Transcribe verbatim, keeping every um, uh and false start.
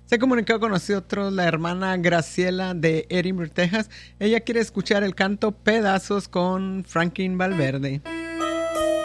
Se comunicó con nosotros la hermana Graciela de Edinburgh, Texas. Ella quiere escuchar el canto Pedazos con Franklin Valverde.